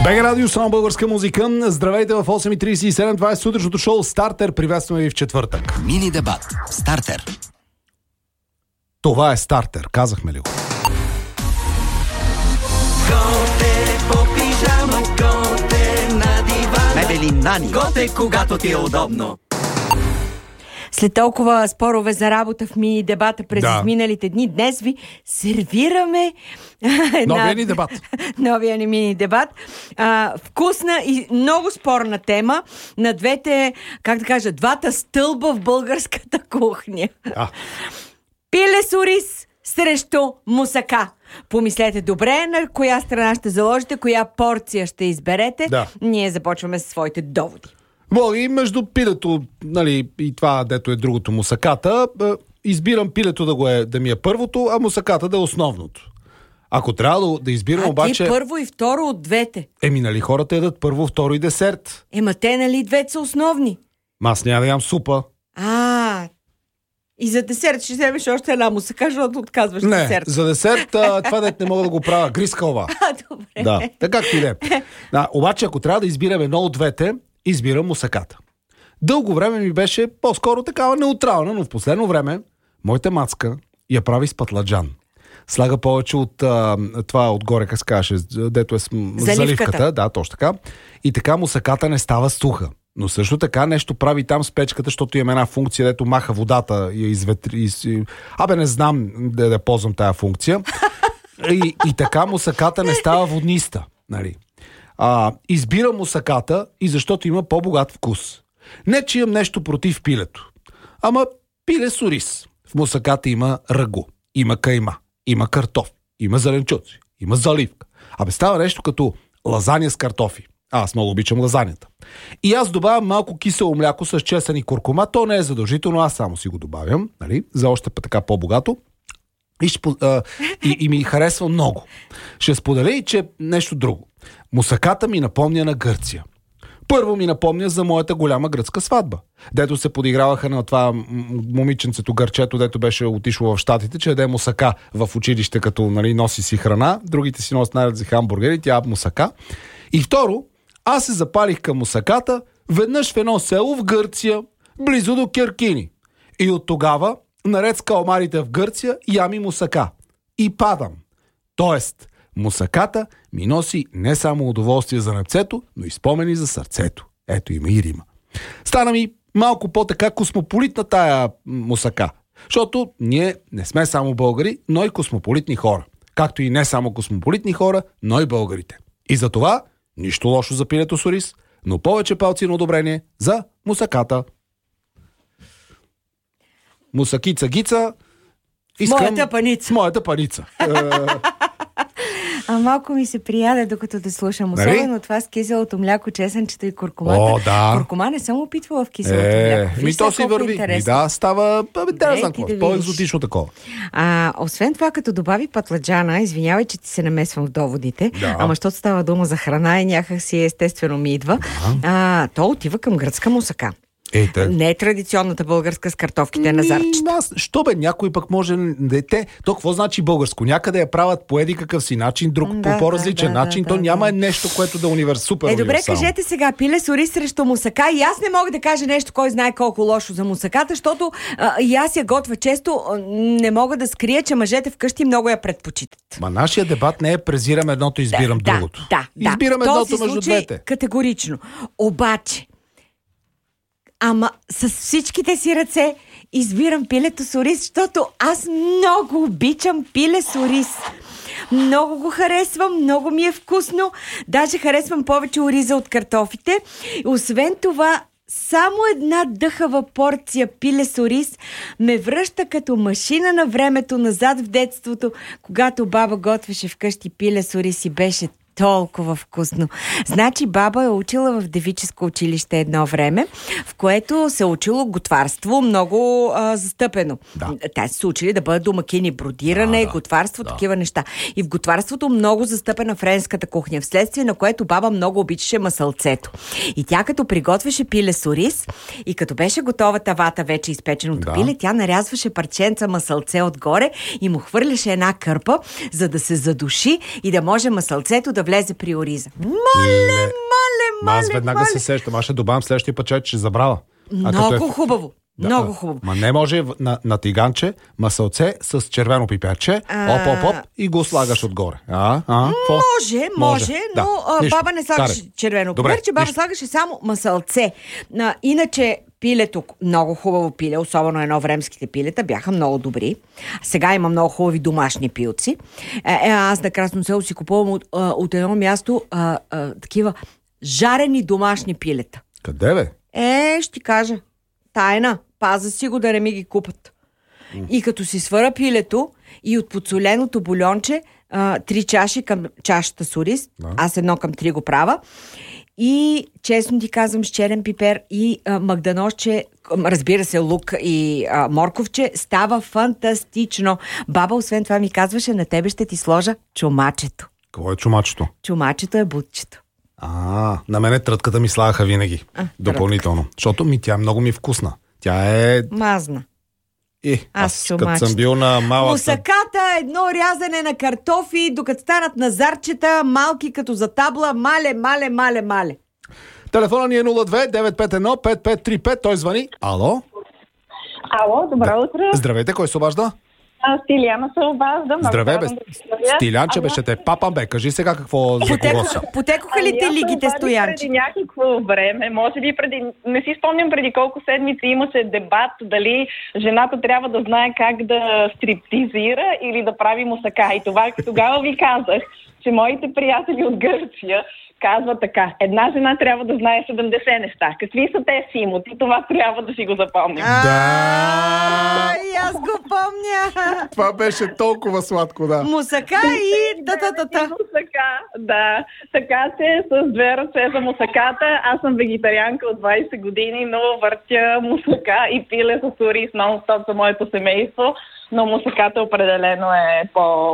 БГ Радио, само българска музика. Здравейте в 8.37. Това е сутрешното шоу Стартер. Приветстваме ви в четвъртък. Мини дебат. Стартер. Това е Стартер. Казахме ли го? Готе по пижама, готе на дивана. Мебели Нани. Готе, когато ти е удобно. След толкова спорове за работа в мини дебата през изминалите дни, днес ви сервираме новия ни дебат. Новия ни мини дебат. Вкусна и много спорна тема на двете, как да кажа, двата стълба в българската кухня. Пиле с ориз срещу мусака. Помислете добре на коя страна ще заложите, коя порция ще изберете. Да. Ние започваме с своите доводи. И между пилето, нали, и това, дето е другото, мусаката, избирам пилето да ми е първото, а мусаката да е основното. Ако трябва да избирам обаче... ти първо и второ от двете. Нали хората ядат първо, второ и десерт. Те нали двете са основни? Аз няма да ям супа. И за десерт ще вземеш още една мусака, защото отказваш десерт. Не, за десерт това дете не мога да го правя. Гризка ова. Добре. Да, така както и да е. Обаче, ако трябва да избирам едно от двете, избирам мусаката. Дълго време ми беше по-скоро такава неутрална, но в последно време моята мацка я прави с патладжан. Слага повече от това отгоре, как се каже, дето е заливката. Да, точно така. И така мусаката не става суха. Но също така нещо прави там с печката, защото има една функция, дето маха водата и я изветри. Не знам да ползвам тая функция. И така мусаката не става водниста. Нали? Избирам мусаката и защото има по-богат вкус. Не, че имам нещо против пилето. Ама пиле с ориз. В мусаката има рагу, има кайма, има картоф, има зеленчуци, има заливка. Става нещо като лазаня с картофи. Аз много обичам лазанята. И аз добавям малко кисело мляко с чесън и куркума. То не е задължително, аз само си го добавям, нали? За още така по-богато. И ми харесва много. Ще споделя и че нещо друго. Мусаката ми напомня на Гърция. Първо ми напомня за моята голяма гръцка сватба, дето се подиграваха на това момиченцето гърчето, дето беше отишло в Щатите, че яде мусака в училище, като носи си храна, другите си носят най-разли хамбургери, тя мусака. И второ, аз се запалих към мусаката веднъж в едно село в Гърция, близо до Киркини. И от тогава, наред с каламарите в Гърция, ям и мусака. И падам. Тоест, мусаката ми носи не само удоволствие за ръцето, но и спомени за сърцето. Ето има и рима. Стана ми малко по-така космополитна тая мусака. Защото ние не сме само българи, но и космополитни хора. Както и не само космополитни хора, но и българите. И за това нищо лошо за пилето с ориз, но повече палци на одобрение за мусаката. Мусакица-гица. С моята паница. Малко ми се прияде, докато те слушам. Особено това с киселото мляко, чесънчето и куркумата. Да. Куркума не съм опитвала в киселото мляко. То си върви. Става по-екзотично такова. Освен това, като добави патладжана, извинявай, че ти се намесвам в доводите, ама защото става дума за храна и някак си естествено ми идва, то отива към гръцка мусака. Не е традиционната българска с картофките на зарчета. Що бе, някой пък може да е то какво значи българско? Някъде я правят по еди какъв си начин, друг по по-различен начин. То няма нещо, което да е супер универсално. Добре, кажете сега, пиле с ориз срещу мусака. И аз не мога да кажа нещо, кой знае колко лошо за мусаката, защото и аз я готвя често. Не мога да скрия, че мъжете вкъщи много я предпочитат. Нашия дебат не е презирам едното, избирам другото. Избирам едното между двете. Категорично. Обаче с всичките си ръце избирам пилето с ориз, защото аз много обичам пиле с ориз. Много го харесвам, много ми е вкусно. Даже харесвам повече ориза от картофите. Освен това, само една дъхава порция пиле с ориз ме връща като машина на времето назад в детството, когато баба готвеше вкъщи пиле с ориз и беше толкова вкусно. Значи баба е учила в девическо училище едно време, в което се учило готварство много застъпено. Те са учили да бъдат домакини, бродиране, готварство, такива неща. И в готварството много застъпена френската кухня, вследствие на което баба много обичаше масълцето. И тя като приготвяше пиле с ориз и като беше готова тавата, вече изпеченото пиле, тя нарязваше парченца масълце отгоре и му хвърляше една кърпа, за да се задуши и да може масълцето да влезе при ориза. Мале. Аз веднага се сещам. Аз ще добавям следващия път, че ще забравя. Много хубаво. Да, много хубаво. Ма не може на тиганче, масълце с червено пиперче, оп, и го слагаш отгоре. Може, да. но баба не слагаше червено пиперче, баба слагаше само масълце. Иначе пилето, много хубаво пиле, особено едновремските пилета, бяха много добри. Сега има много хубави домашни пилци. Аз на Красно село си купувам от едно място такива жарени домашни пилета. Къде бе? Ще ти кажа. Тайна. Паза си го да не ми ги купат. И като си свара пилето и от подсоленото бульонче 3 чаши към чашата с ориз, аз 1:3 го правя, и честно ти казвам, с черен пипер и магдановче, разбира се, лук и морковче, става фантастично. Баба, освен това, ми казваше, на тебе ще ти сложа чумачето. Какво е чумачето? Чумачето е бутчето. На мене трътката ми слагаха винаги. Допълнително. Защото тя много ми е вкусна. Тя е... мазна. Аз като съм бил на малата... Мусаката, едно рязане на картофи, докато станат назарчета, малки като за табла, мале. Телефона ни е 02-951-5535. Той звъни. Ало? Ало, добро утро. Здравейте, кой се обажда? Стиляна се обаждам. Здравей, бе. Стилянче, бе, ще те папам, бе. Кажи сега какво за кого си. Потекоха ли те лигите, Стоянче? Преди някакво време, може би не си спомням преди колко седмици имаше дебат дали жената трябва да знае как да стриптизира или да прави мусака. И тогава ви казах, че моите приятели от Гърция казва така: една жена трябва да знае 70 неща. Какви са те, Симо? Ти това трябва да си го запомниш. Да! И аз го помня. Това беше толкова сладко, да. Мусака и та-та-та-та. Мусака, да. Така че с 2 ръце за мусаката. Аз съм вегетарианка от 20 години, но въртя мусака и пиле с ориз нон-стоп за моето семейство. Но мусаката определено е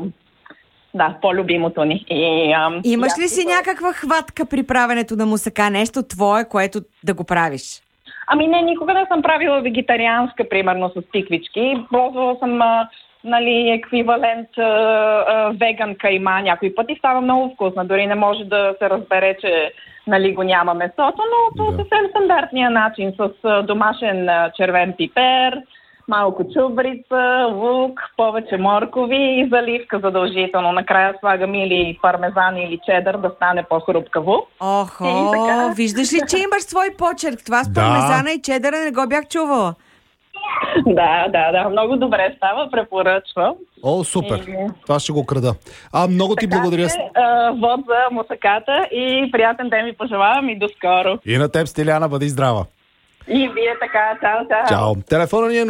по-любимото ни. Имаш ли си някаква хватка при правенето на мусака? Нещо твое, което да го правиш? Не, никога не съм правила вегетарианска, примерно с тиквички. Ползвала съм еквивалент веган кайма някой път и става много вкусна. Дори не може да се разбере, че го няма месото, но по съвсем стандартния начин с домашен червен пипер, малко чубрица, лук, повече моркови и заливка задължително. Накрая слагам или пармезан, или чедър да стане по-хрупкаво. Виждаш ли, че имаш свой почерк? Това с пармезана и чедъра не го бях чувала. Да, много добре става, препоръчвам. Супер. Това ще го крада. Много ти благодаря. Вот за мусаката и приятен ден ви пожелавам и до скоро. И на теб, Стиляна, бъди здрава. И вие така, чао. Телефона ни е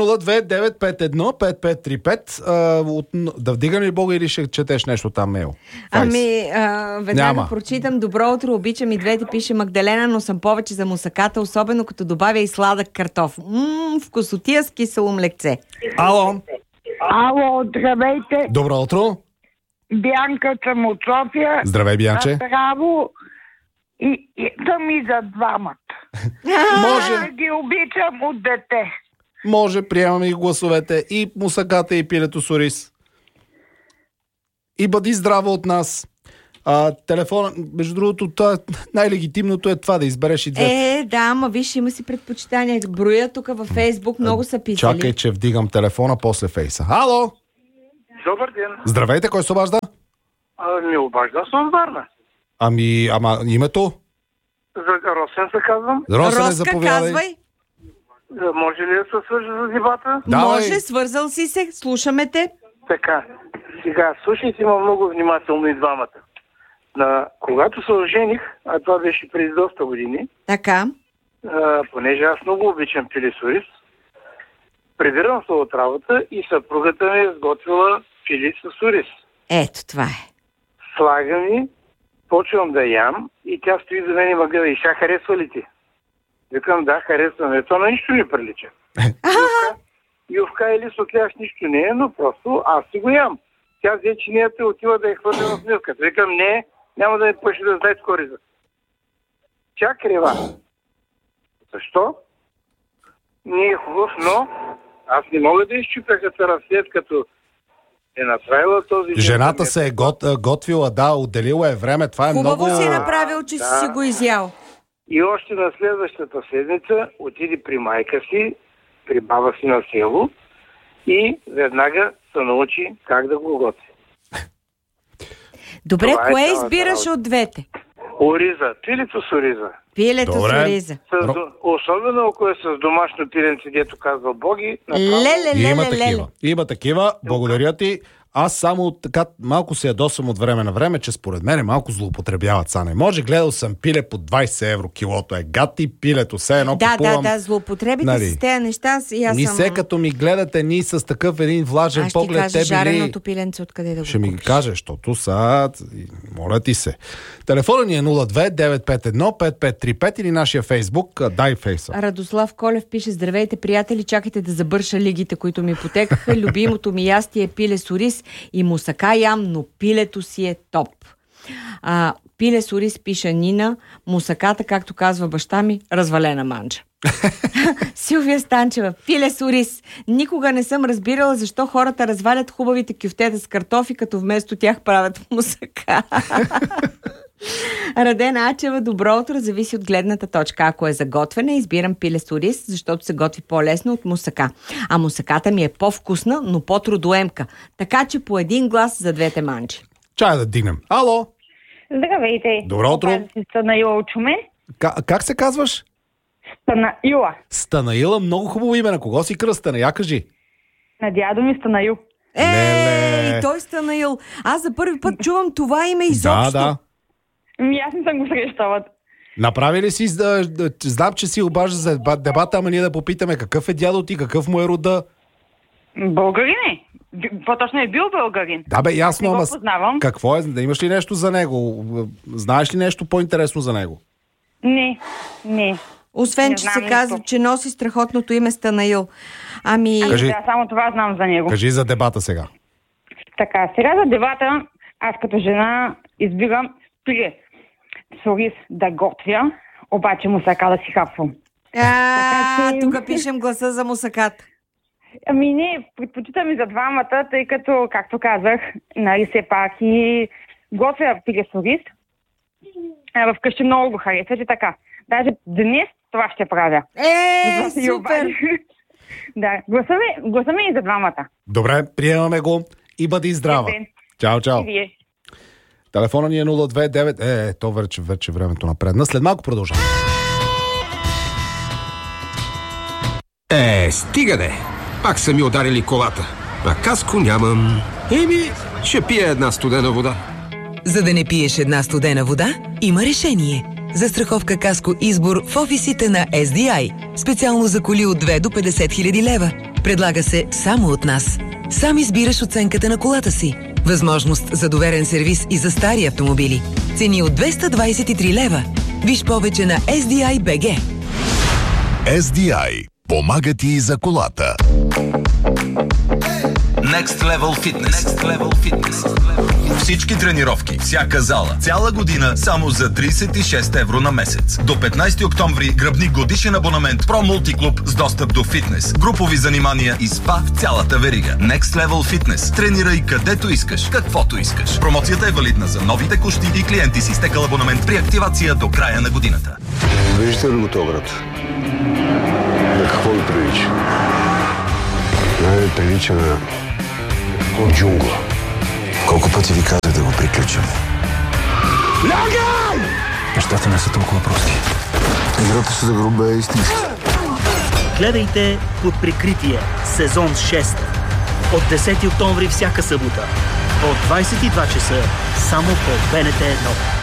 02-951-5535. Да вдигам ли Бога или ще четеш нещо там, мейл? Веднага прочитам. Добро утро, обичам и двете, пише Магдалена, но съм повече за мусаката, особено като добавя и сладък картоф. Вкусотия с кисело млекце. Ало, здравейте. Добро утро. Бянка съм от София. Здравей, Бянче. Здраво. И съм и за двамата. Може. Да ги обичам от дете. Може, приемаме и гласовете, и мусаката, и пилето с ориз. И бъди здрава от нас. Телефона, между другото, най-легитимното е това да избереш и двете. Виж, има си предпочитания. Броя тук във Фейсбук, много са писали. Чакай, че вдигам телефона после Фейса. Ало! Добър ден. Здравейте, кой се обажда? Обажда съм Варна. Ама името? Росен се казвам. Росен, Роска, заповядай. казвай. Може ли да се свържа за дебата? Може, свързал си се, слушаме те. Така, сега слушайте ме много внимателно и двамата. Когато се ожених, а това беше преди доста години, така, понеже аз много обичам пиле с ориз, прибирам се от работа и съпругата ми е сготвила пиле с ориз. Ето, това е. Слагам и почвам да ям и тя стои до мен и ме гледа: и сега харесва ли ти? Викам: да, харесвам. То на нищо не прилича. Ювка или сотляш нищо не е, но просто аз си го ям. Тя взе чинията и отива да я хвърля в милката. Викам: не, няма да ме пъши да знае скориза. Тя крева. Защо? Не е хубав, но аз не мога да изчупя катара, след като е направила този... Жената се е готвила, да, отделила е време. Това е Хубаво много... си направил, че си го изял. И още на следващата седмица отиде при майка си, при баба си на село и веднага се научи как да го готви. Добре, Това е кое цялата избираш работа. от двете? Ориза, пилето с ориза. Пилето с Добре. ориза. Особено ако е с домашно пиленце, дето казва Боги. Има такива. Благодаря ти. Аз само така малко се ядосвам от време на време, че според мен малко злоупотребяват са. Не може, гледал съм пиле по 20 евро килото. Е гати пилето, все едно купувам. Да, злоупотребите с тези неща. И все като ми гледате ни с такъв един влажен поглед, те били... жареното пиленце, откъде да го ще ми купиш. кажеш, защото са... Моля ти се. Телефонът ни е 02-951-5535 или нашия Фейсбук. Дай фейса. Радослав Колев пише: здравейте, приятели, чакайте да забърша лигите, които ми потекаха. Любимото ми ястие е пиле с ориз и мусака ям, но пилето си е топ. Пиле с ориз, пише Нина, мусаката, както казва баща ми, развалена манджа. Силвия Станчева: пиле с ориз. Никога не съм разбирала защо хората развалят хубавите кюфтета с картофи, като вместо тях правят мусака. Радена Ачева: добро утро, зависи от гледната точка. Ако е за готвене, избирам пиле с ориз, защото се готви по-лесно от мусака. А мусаката ми е по-вкусна, но по-трудоемка. Така че по един глас за двете манджи. Чай да дигнем. Ало! Здравейте. Добро утро. Станаила от Шумен. Как се казваш? Станаила. Станаила, много хубаво име. На кого си кръстена? Я кажи. На дядо ми Станаил. Леле. Той Станаил. Аз за първи път чувам това име изобщо. Да. Аз не съм го срещала. Направи ли си, знам, че си обажда за дебата, ама ние да попитаме какъв е дядо ти, какъв му е рода? Българин е. По-точно е бил българин. Да бе, ясно, Не го ама познавам. какво е? Да имаш ли нещо за него? Знаеш ли нещо по-интересно за него? Не. Освен, Не че знам се казва, нищо. че носи страхотното име Станаил. Ами... Кажи. Да, само това знам за него. Кажи за дебата сега. Така, сега за дебата, аз като жена избирам пиле с ориз да готвя, обаче мусака да си хапвам. Тук пишем гласа за мусаката. Ами не, предпочитам и за двамата, тъй като, както казах, нали все пак и готвя пиле с ориз. Вкъщи много го харесват и така. Даже днес това ще правя. И Супер! обаче, да, гласа ми и за двамата. Добре, приемаме го и бъди здрава. Ден. Чао. И вие. Телефона ни е 029. То вече времето напредна. След малко продължаваме. Стига де! Пак са ми ударили колата. А каско нямам. Ще пия една студена вода. За да не пиеш една студена вода, има решение. Застраховка Каско Избор в офисите на SDI. Специално за коли от 2 до 50 хиляди лева. Предлага се само от нас. Сам избираш оценката на колата си. Възможност за доверен сервис и за стари автомобили. Цени от 223 лева. Виж повече на SDI BG. SDI. Помага ти за колата. Next Level Fitness. Next Level Fitness. Всички тренировки, всяка зала, цяла година само за 36 евро на месец. До 15 октомври гръбни годишен абонамент Pro Multiklub с достъп до фитнес, групови занимания и спа в цялата верига. Next Level Fitness. Тренирай където искаш, каквото искаш. Промоцията е валидна за нови текущи и клиенти с изтекал абонамент при активация до края на годината. Виждате ли го този град? На какво ви прилича? Прилича на джунгла. Колко пъти ви казах да го приключим? Лягай! Нещата не са толкова прости. Играта се загруба е истинска. Гледайте Под прикритие, сезон 6. От 10 октомври всяка събота. От 22 часа само по БНТ 1.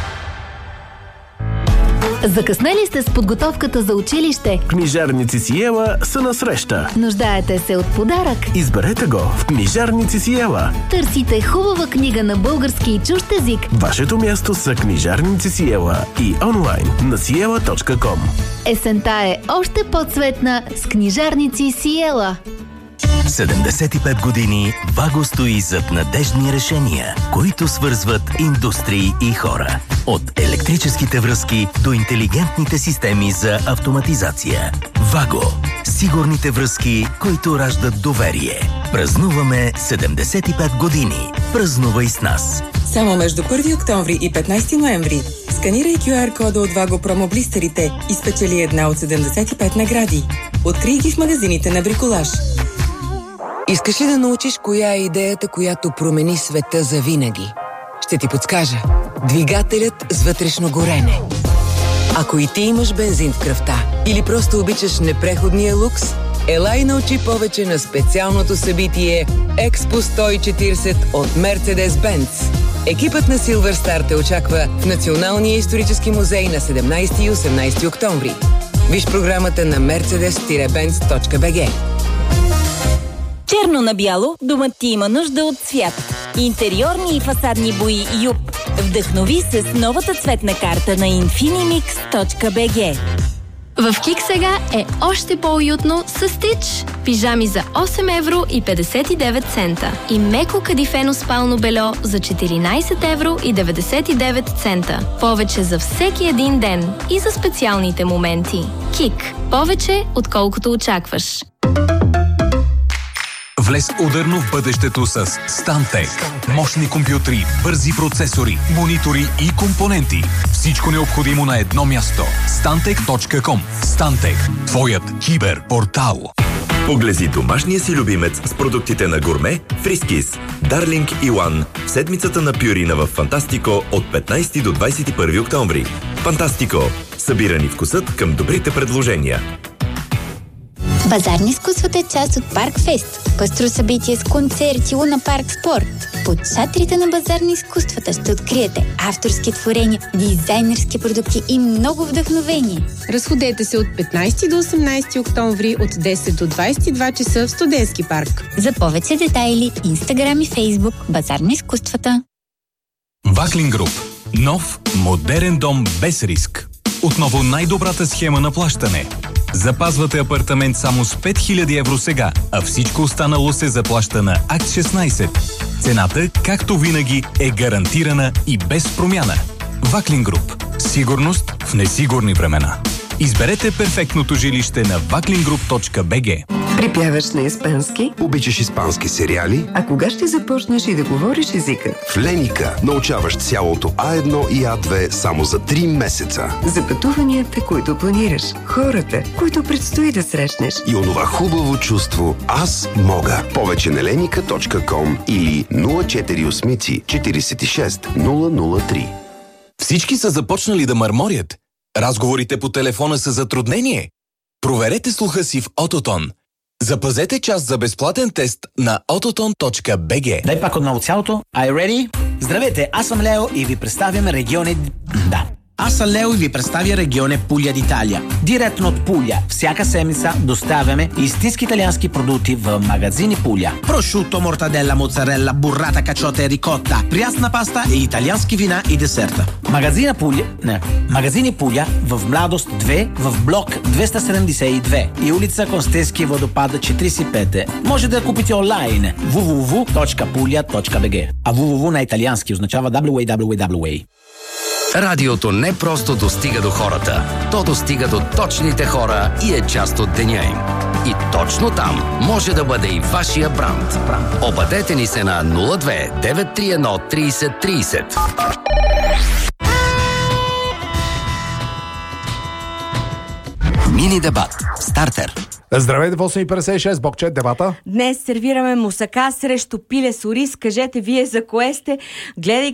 Закъснели сте с подготовката за училище? Книжарници Сиела са на среща. Нуждаете се от подарък? Изберете го в Книжарници Сиела. Търсите хубава книга на български и чужд език? Вашето място са Книжарници Сиела и онлайн на siela.com. Есента е още по-цветна с Книжарници Сиела. 75 години Ваго стои зад надеждни решения, които свързват индустрии и хора. От електрическите връзки до интелигентните системи за автоматизация. Vago. Сигурните връзки, които раждат доверие. Празнуваме 75 години. Празнувай с нас. Само между 1 октомври и 15 ноември. Сканирай QR-кода от Vago промоблистерите и спечели една от 75 награди. Открий ги в магазините на Бриколаж. Искаш ли да научиш коя е идеята, която промени света завинаги? Ще ти подскажа. Двигателят с вътрешно горене. Ако и ти имаш бензин в кръвта или просто обичаш непреходния лукс, елай научи повече на специалното събитие Експо 140 от Mercedes-Benz. Екипът на Silver Star те очаква в Националния исторически музей на 17 и 18 октомври. Виж програмата на mercedes-benz.bg. Черно на бяло, домът ти има нужда от цвят. Интериорни и фасадни бои ЮП. Вдъхнови се с новата цветна карта на infinimix.bg. В Кик сега е още по-уютно с Стич. Пижами за 8,59 евро и меко кадифено спално бельо за 14,99 евро. Повече за всеки един ден и за специалните моменти. Кик. Повече, отколкото очакваш. Влез ударно в бъдещето с Stantec. Мощни компютри, бързи процесори, монитори и компоненти. Всичко необходимо на едно място. Stantec.com. Stantec. Твоят киберпортал. Поглези домашния си любимец с продуктите на Гурме, Фрискис, Дарлинг и One в седмицата на Пюрина в Фантастико от 15 до 21 октомври. Фантастико. Събирани вкусът към добрите предложения. Базар на изкуствата е част от Паркфест. Пъстро събитие с концерти, Луна Парк Спорт. Под шатрите на Базар на изкуствата ще откриете авторски творения, дизайнерски продукти и много вдъхновение. Разходете се от 15 до 18 октомври от 10 до 22 часа в Студентски парк. За повече детайли, Инстаграм и Фейсбук Базар на изкуствата. Ваклин Груп. Нов, модерен дом без риск. Отново най-добрата схема на плащане. Запазвате апартамент само с 5000 евро сега, а всичко останало се заплаща на Акт 16. Цената, както винаги, е гарантирана и без промяна. Ваклин Груп. Сигурност в несигурни времена. Изберете перфектното жилище на vaklingroup.bg. Припяваш на испански? Обичаш испански сериали? А кога ще започнеш и да говориш езика? В Леника научаваш цялото А1 и А2 само за 3 месеца. За пътуванията, които планираш, хората, които предстои да срещнеш. И онова хубаво чувство «Аз мога». Повече на lenika.com или 048 46 003. Всички са започнали да мърморят. Разговорите по телефона са затруднение. Проверете слуха си в Ототон. Запазете час за безплатен тест на ototon.bg. Дай пак отново цялото. Are you ready? Здравейте, аз съм Лео и ви представям региони... Аз съм Лео и ви представя регионе Пуля d'Italia. Директно от Пуля. Всяка седмица доставяме истински италиански продукти в магазини Пуля. Прошуто, мортаделла, моцарелла, буррата, качота и рикотта, прясна паста и италиански вина и десерта. Магазини Пуля в Младост 2 в блок 272 и улица Констенски водопада 45. Може да купите онлайн www.puglia.bg. А www на италиански означава www. Радиото не просто достига до хората, то достига до точните хора и е част от деня им. И точно там може да бъде и вашия бранд. Обадете ни се на 02 931 30 30. Мини дебат. Стартер. Здравейте в 8.56, Бокчет, дебата. Днес сервираме мусака срещу пиле с ориз. Кажете вие за кое сте. Гледайки